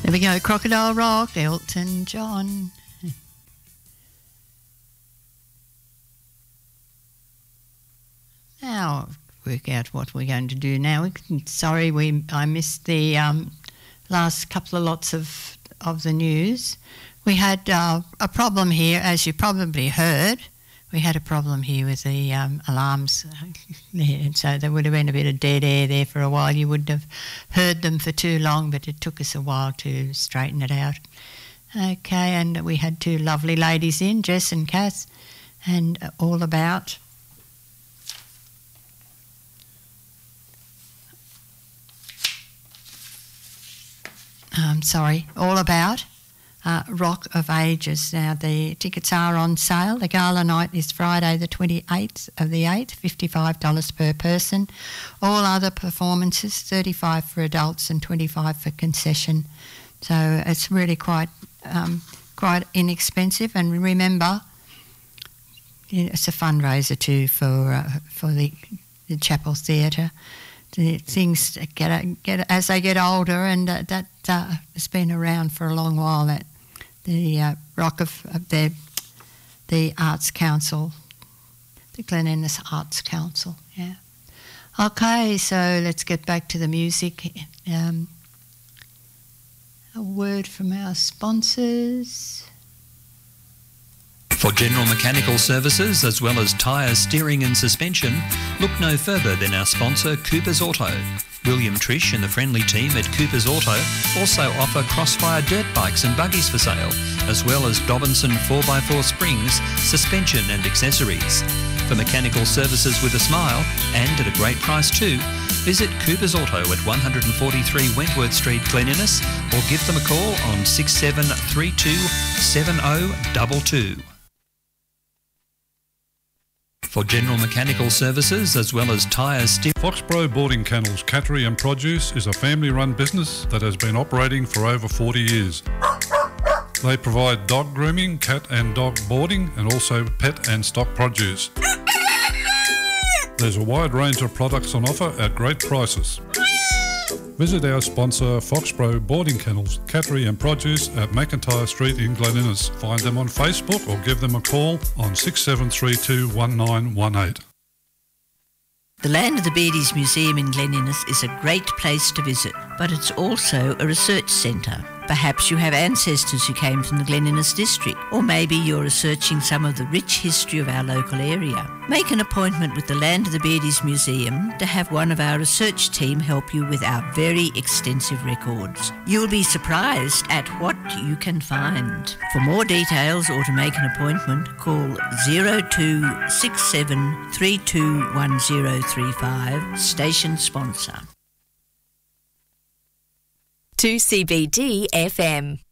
There we go, Crocodile Rock, Elton John. Now, work out what we're going to do now. Sorry, I missed the last couple of lots of the news. We had a problem here, as you probably heard. We had a problem here with the alarms, so there would have been a bit of dead air there for a while. You wouldn't have heard them for too long, but it took us a while to straighten it out. Okay, and we had two lovely ladies in, Jess and Kath, and All About. All About Rock of Ages. Now, the tickets are on sale. The gala night is Friday the 28th of the 8th, $55 per person. All other performances, $35 for adults and $25 for concession. So it's really quite inexpensive. And remember, it's a fundraiser too for the Chapel Theatre. The things get as they get older, and that has been around for a long while. That the Rock of the Arts Council, the Glen Innes Arts Council. Yeah. Okay, so let's get back to the music. A word from our sponsors. For general mechanical services as well as tyre, steering and suspension, look no further than our sponsor Cooper's Auto. William Trish and the friendly team at Cooper's Auto also offer Crossfire dirt bikes and buggies for sale, as well as Dobinson 4x4 springs, suspension and accessories. For mechanical services with a smile, and at a great price too, visit Cooper's Auto at 143 Wentworth Street, Glen Innes, or give them a call on 6732 7022. For general mechanical services as well as tyres, Foxborough Boarding Kennels, Cattery and Produce is a family-run business that has been operating for over 40 years. They provide dog grooming, cat and dog boarding, and also pet and stock produce. There's a wide range of products on offer at great prices. Visit our sponsor Foxborough Boarding Kennels, Cattery and Produce at McIntyre Street in Glen Innes. Find them on Facebook or give them a call on 6732 1918. The Land of the Beardies Museum in Glen Innes is a great place to visit, but it's also a research centre. Perhaps you have ancestors who came from the Glen Innes district, or maybe you're researching some of the rich history of our local area. Make an appointment with the Land of the Beardies Museum to have one of our research team help you with our very extensive records. You'll be surprised at what you can find. For more details or to make an appointment, call 0267 321035, station sponsor. 2CBD FM.